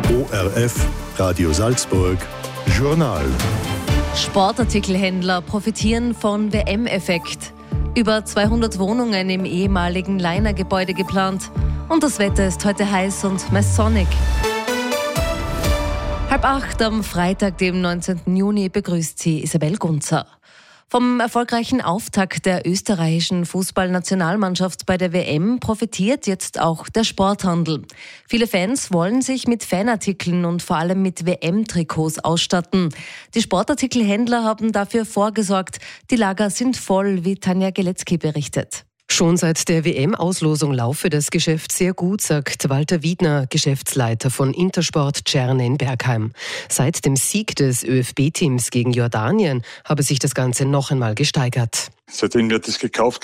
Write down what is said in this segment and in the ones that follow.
ORF, Radio Salzburg, Journal. Sportartikelhändler profitieren von WM-Effekt. Über 200 Wohnungen im ehemaligen Leiner-Gebäude geplant. Und das Wetter ist heute heiß und meist sonnig. 7:30 am Freitag, dem 19. Juni, begrüßt sie Isabel Gunzer. Vom erfolgreichen Auftakt der österreichischen Fußballnationalmannschaft bei der WM profitiert jetzt auch der Sporthandel. Viele Fans wollen sich mit Fanartikeln und vor allem mit WM-Trikots ausstatten. Die Sportartikelhändler haben dafür vorgesorgt. Die Lager sind voll, wie Tanja Geletzky berichtet. Schon seit der WM-Auslosung laufe das Geschäft sehr gut, sagt Walter Wiedner, Geschäftsleiter von Intersport Tscherne in Bergheim. Seit dem Sieg des ÖFB-Teams gegen Jordanien habe sich das Ganze noch einmal gesteigert. Seitdem wird es gekauft.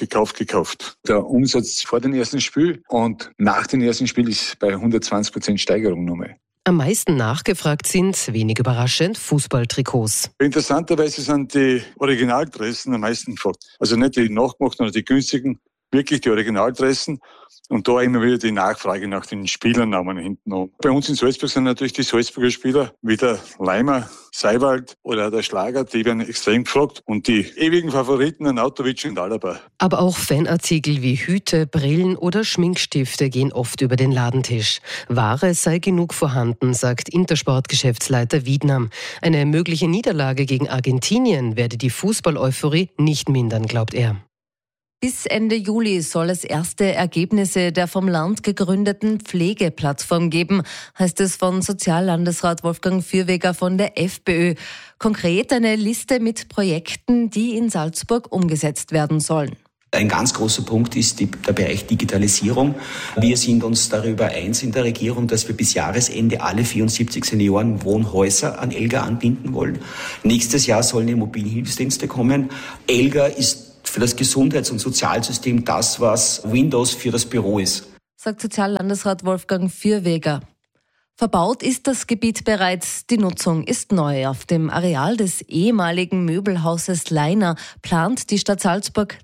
Der Umsatz vor dem ersten Spiel und nach dem ersten Spiel ist bei 120% Steigerung nochmal. Am meisten nachgefragt sind, wenig überraschend, Fußballtrikots. Interessanterweise sind die Originaldressen am meisten gefragt. Also nicht die nachgemachten oder die günstigen, wirklich die Originaldressen. Und da immer wieder die Nachfrage nach den Spielernamen hinten an. Bei uns in Salzburg sind natürlich die Salzburger Spieler wie der Leimer, Seiwald oder der Schlager, die werden extrem gefragt. Und die ewigen Favoriten, Arnautovic und Alaba. Aber auch Fanartikel wie Hüte, Brillen oder Schminkstifte gehen oft über den Ladentisch. Ware sei genug vorhanden, sagt Intersport-Geschäftsleiter Wiedner. Eine mögliche Niederlage gegen Argentinien werde die Fußball-Euphorie nicht mindern, glaubt er. Bis Ende Juli soll es erste Ergebnisse der vom Land gegründeten Pflegeplattform geben, heißt es von Soziallandesrat Wolfgang Fürweger von der FPÖ. Konkret eine Liste mit Projekten, die in Salzburg umgesetzt werden sollen. Ein ganz großer Punkt ist der Bereich Digitalisierung. Wir sind uns darüber eins in der Regierung, dass wir bis Jahresende alle 74 Seniorenwohnhäuser an ELGA anbinden wollen. Nächstes Jahr sollen die mobilen Hilfsdienste kommen. ELGA ist für das Gesundheits- und Sozialsystem das, was Windows für das Büro ist, sagt Soziallandesrat Wolfgang Fürweger. Verbaut ist das Gebiet bereits, die Nutzung ist neu. Auf dem Areal des ehemaligen Möbelhauses Leiner plant die Stadt Salzburg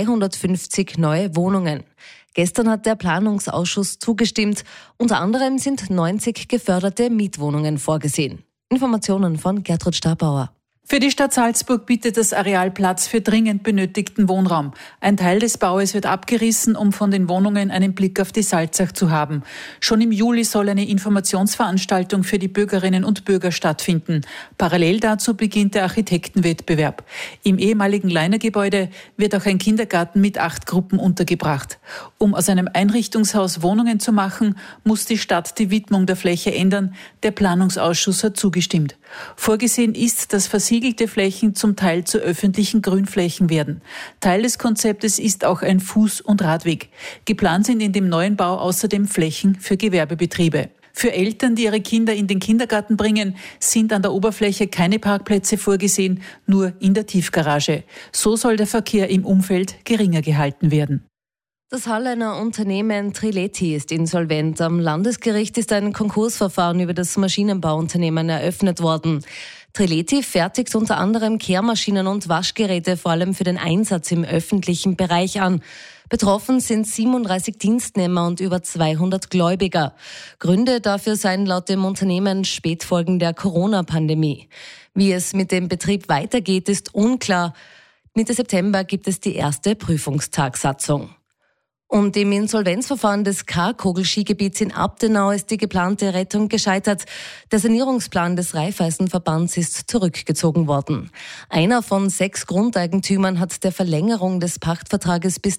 250 neue Wohnungen. Gestern hat der Planungsausschuss zugestimmt. Unter anderem sind 90 geförderte Mietwohnungen vorgesehen. Informationen von Gertrud Stabauer. Für die Stadt Salzburg bietet das Areal Platz für dringend benötigten Wohnraum. Ein Teil des Baues wird abgerissen, um von den Wohnungen einen Blick auf die Salzach zu haben. Schon im Juli soll eine Informationsveranstaltung für die Bürgerinnen und Bürger stattfinden. Parallel dazu beginnt der Architektenwettbewerb. Im ehemaligen Leiner-Gebäude wird auch ein Kindergarten mit 8 Gruppen untergebracht. Um aus einem Einrichtungshaus Wohnungen zu machen, muss die Stadt die Widmung der Fläche ändern. Der Planungsausschuss hat zugestimmt. Vorgesehen ist, dass versiegelte Flächen zum Teil zu öffentlichen Grünflächen werden. Teil des Konzeptes ist auch ein Fuß- und Radweg. Geplant sind in dem neuen Bau außerdem Flächen für Gewerbebetriebe. Für Eltern, die ihre Kinder in den Kindergarten bringen, sind an der Oberfläche keine Parkplätze vorgesehen, nur in der Tiefgarage. So soll der Verkehr im Umfeld geringer gehalten werden. Das Halleiner Unternehmen Trileti ist insolvent. Am Landesgericht ist ein Konkursverfahren über das Maschinenbauunternehmen eröffnet worden. Trileti fertigt unter anderem Kehrmaschinen und Waschgeräte vor allem für den Einsatz im öffentlichen Bereich an. Betroffen sind 37 Dienstnehmer und über 200 Gläubiger. Gründe dafür seien laut dem Unternehmen Spätfolgen der Corona-Pandemie. Wie es mit dem Betrieb weitergeht, ist unklar. Mitte September gibt es die erste Prüfungstagsatzung. Und im Insolvenzverfahren des Karkogel-Skigebiets in Abtenau ist die geplante Rettung gescheitert. Der Sanierungsplan des Raiffeisenverbands ist zurückgezogen worden. Einer von 6 Grundeigentümern hat der Verlängerung des Pachtvertrages bis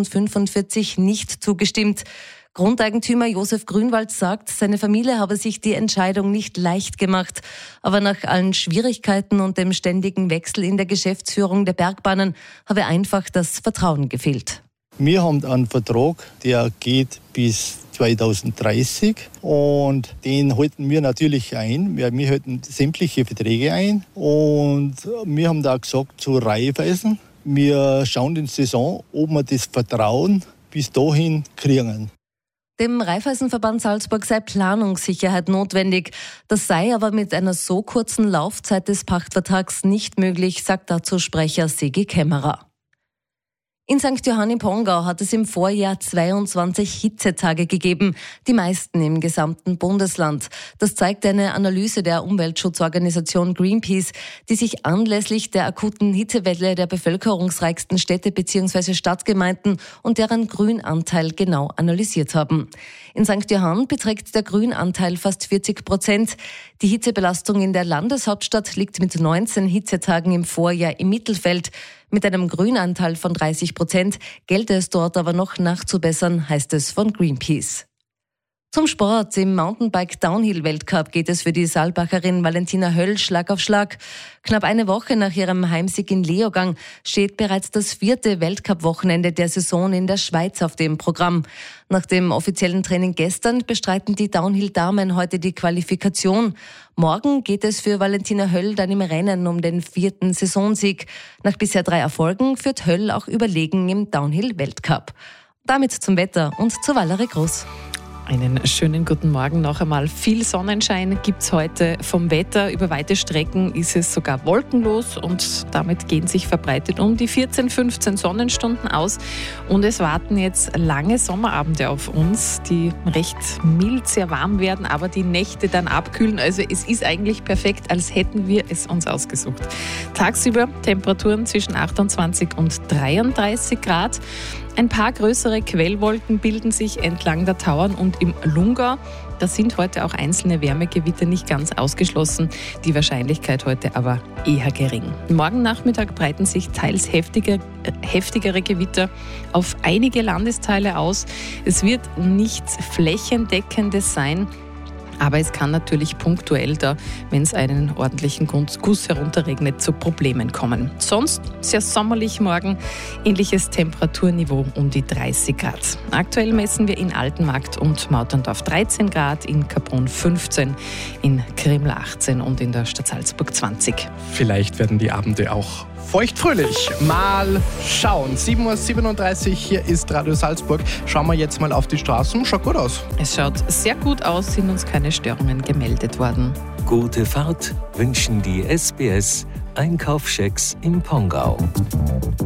2045 nicht zugestimmt. Grundeigentümer Josef Grünwald sagt, seine Familie habe sich die Entscheidung nicht leicht gemacht. Aber nach allen Schwierigkeiten und dem ständigen Wechsel in der Geschäftsführung der Bergbahnen habe einfach das Vertrauen gefehlt. Wir haben einen Vertrag, der geht bis 2030 und den halten wir natürlich ein. Wir halten sämtliche Verträge ein und wir haben da gesagt zu Raiffeisen, wir schauen in die Saison, ob wir das Vertrauen bis dahin kriegen. Dem Raiffeisenverband Salzburg sei Planungssicherheit notwendig. Das sei aber mit einer so kurzen Laufzeit des Pachtvertrags nicht möglich, sagt dazu Sprecher Sigi Kämmerer. In St. Johann im Pongau hat es im Vorjahr 22 Hitzetage gegeben, die meisten im gesamten Bundesland. Das zeigt eine Analyse der Umweltschutzorganisation Greenpeace, die sich anlässlich der akuten Hitzewelle der bevölkerungsreichsten Städte bzw. Stadtgemeinden und deren Grünanteil genau analysiert haben. In St. Johann beträgt der Grünanteil fast 40%. Die Hitzebelastung in der Landeshauptstadt liegt mit 19 Hitzetagen im Vorjahr im Mittelfeld. Mit einem Grünanteil von 30% gelte es dort aber noch nachzubessern, heißt es von Greenpeace. Zum Sport. Im Mountainbike-Downhill-Weltcup geht es für die Saalbacherin Valentina Höll Schlag auf Schlag. Knapp eine Woche nach ihrem Heimsieg in Leogang steht bereits das 4. Weltcup-Wochenende der Saison in der Schweiz auf dem Programm. Nach dem offiziellen Training gestern bestreiten die Downhill-Damen heute die Qualifikation. Morgen geht es für Valentina Höll dann im Rennen um den 4. Saisonsieg. Nach bisher 3 Erfolgen führt Höll auch überlegen im Downhill-Weltcup. Damit zum Wetter und zu Valerie Groß. Einen schönen guten Morgen noch einmal. Viel Sonnenschein gibt es heute vom Wetter. Über weite Strecken ist es sogar wolkenlos und damit gehen sich verbreitet um die 14, 15 Sonnenstunden aus. Und es warten jetzt lange Sommerabende auf uns, die recht mild, sehr warm werden, aber die Nächte dann abkühlen. Also es ist eigentlich perfekt, als hätten wir es uns ausgesucht. Tagsüber Temperaturen zwischen 28 und 33 Grad. Ein paar größere Quellwolken bilden sich entlang der Tauern und im Lungau. Da sind heute auch einzelne Wärmegewitter nicht ganz ausgeschlossen, die Wahrscheinlichkeit heute aber eher gering. Morgen Nachmittag breiten sich teils heftigere Gewitter auf einige Landesteile aus. Es wird nichts Flächendeckendes sein. Aber es kann natürlich punktuell da, wenn es einen ordentlichen Guss herunterregnet, zu Problemen kommen. Sonst sehr sommerlich morgen, ähnliches Temperaturniveau um die 30 Grad. Aktuell messen wir in Altenmarkt und Mauterndorf 13 Grad, in Kaprun 15, in Krimml 18 und in der Stadt Salzburg 20. Vielleicht werden die Abende auch feuchtfröhlich. Mal schauen. 7:37 Uhr, hier ist Radio Salzburg. Schauen wir jetzt mal auf die Straßen. Schaut gut aus. Es schaut sehr gut aus, sind uns keine Störungen gemeldet worden. Gute Fahrt wünschen die SBS Einkaufschecks im Pongau.